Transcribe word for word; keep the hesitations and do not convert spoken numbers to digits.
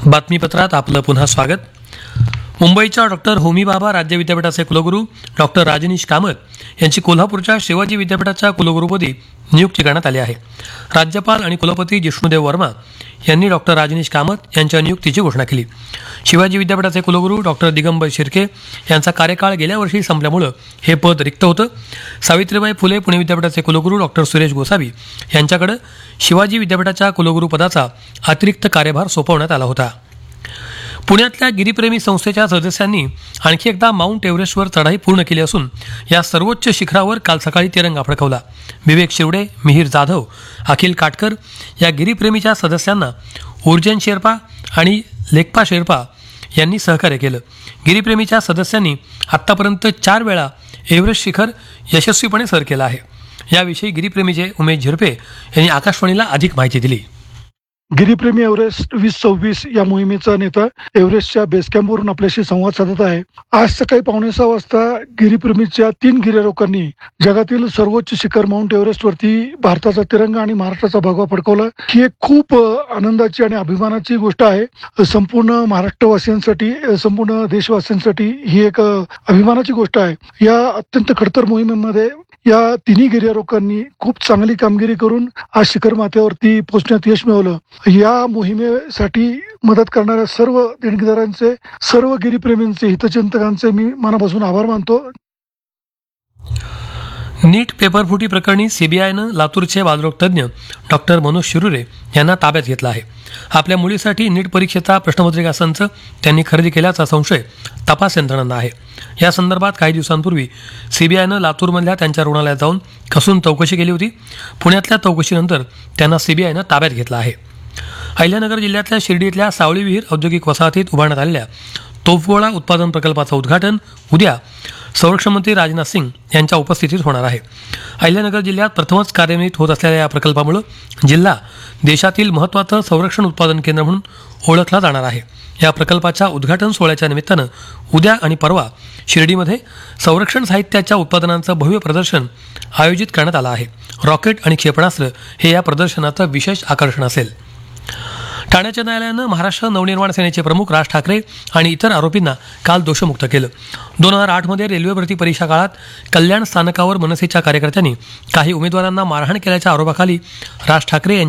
बातमीपत्रात आपलं पुन्हा स्वागत. मुंबईच्या डॉक्टर होमी भाभा राज्य विद्यापीठाचे कुलगुरू डॉक्टर राजनीश कामत यांची कोल्हापूरच्या शिवाजी विद्यापीठाच्या कुलगुरूपदी नियुक्ती करण्यात आली आहे. राज्यपाल आणि कुलपती जिष्णुदेव वर्मा यांनी डॉक्टर राजनीश कामत यांच्या नियुक्तीची घोषणा केली. शिवाजी विद्यापीठाचे कुलगुरू डॉक्टर दिगंबर शिर्के यांचा कार्यकाळ गेल्या वर्षी संपल्यामुळे हे पद रिक्त होतं. सावित्रीबाई फुले पुणे विद्यापीठाचे कुलगुरू डॉक्टर सुरेश गोसावी यांच्याकडे शिवाजी विद्यापीठाच्या कुलगुरू पदाचा अतिरिक्त कार्यभार सोपवण्यात आला होता. पुण्यातल्या गिरीप्रेमी संस्थेच्या सदस्यांनी आणखी एकदा माउंट एव्हरेस्टवर चढाई पूर्ण केली असून या सर्वोच्च शिखरावर काल सकाळी तिरंगा फडकवला. विवेक शिवडे, मिहीर जाधव, अखिल काटकर या गिरीप्रेमीच्या सदस्यांना उर्जन शेर्पा आणि लेखपा शेर्पा यांनी सहकार्य केलं. गिरीप्रेमीच्या सदस्यांनी आत्तापर्यंत चार वेळा एव्हरेस्ट शिखर यशस्वीपणे सर केलं आहे. याविषयी गिरीप्रेमीचे उमेश झिरपे यांनी आकाशवाणीला अधिक माहिती दिली. गिरीप्रेमी एव्हरेस्ट वीस सव्वीस या मोहिमेचा नेता एव्हरेस्टच्या बेस कॅम्पवरून आपल्याशी संवाद साधत आहे. आज सकाळी पावणे सहा वाजता गिरीप्रेमीच्या तीन गिर्यारोहकांनी जगातील सर्वोच्च शिखर माउंट एव्हरेस्ट वरती भारताचा तिरंगा आणि महाराष्ट्राचा भगवा फडकवला. ही एक खूप आनंदाची आणि अभिमानाची गोष्ट आहे. संपूर्ण महाराष्ट्रवासियांसाठी, संपूर्ण देशवासियांसाठी ही एक अभिमानाची गोष्ट आहे. या अत्यंत खडतर मोहिमेमध्ये या तिन्ही गिर्यारोहकांनी खूप चांगली कामगिरी करून आज शिखर माथ्यावरती पोहोचण्यात यश मिळवलं. या मोहिमेसाठी मदत करणाऱ्या सर्व देणगीदारांचे, सर्व गिरीप्रेमींचे, हितचिंतकांचे मी मनापासून आभार मानतो. नीट पेपरफुटी प्रकरणी सीबीआयनं लातूरचे बालरोग तज्ज्ञ डॉक्टर मनोज शिरुरे यांना ताब्यात घेतला आहे. आपल्या मुलीसाठी नीट परीक्षेचा प्रश्नपत्रिका संच त्यांनी खरेदी केल्याचा संशय तपास यंत्रणांना आहे. या संदर्भात काही दिवसांपूर्वी सीबीआयनं लातूरमधल्या त्यांच्या रुग्णालयात जाऊन कसून चौकशी केली होती. पुण्यातल्या चौकशीनंतर त्यांना सीबीआयनं ताब्यात घेतलं आहे. अहिल्यानगर जिल्ह्यातल्या शिर्डी इथल्या सावळी विहीर औद्योगिक वसाहतीत उभारण्यात आलेल्या तोफगोळा उत्पादन प्रकल्पाचं उद्घाटन उद्या संरक्षण मंत्री राजनाथ सिंग यांच्या उपस्थितीत होणार आहे. अहिल्यानगर जिल्ह्यात प्रथमच कार्यान्वित होत असलेल्या या प्रकल्पामुळे जिल्हा देशातील महत्त्वाचं संरक्षण उत्पादन केंद्र म्हणून ओळखला जाणार आहे. या प्रकल्पाच्या उद्घाटन सोहळ्याच्या निमित्तानं उद्या आणि परवा शिर्डीमध्ये संरक्षण साहित्याच्या उत्पादनांचं भव्य प्रदर्शन आयोजित करण्यात आलं आहे. रॉकेट आणि क्षेपणास्त्र हे या प्रदर्शनाचं विशेष आकर्षण असेल. ठाण्याच्या न्यायालयानं महाराष्ट्र नवनिर्माण सेनेचे प्रमुख राज ठाकरे आणि इतर आरोपींना काल दोषमुक्त केलं. दोन हजार आठमध्ये रेल्वे भरती परीक्षा काळात कल्याण स्थानकावर मनसेच्या कार्यकर्त्यांनी काही उमेदवारांना मारहाण केल्याच्या आरोपाखाली राज ठाकरे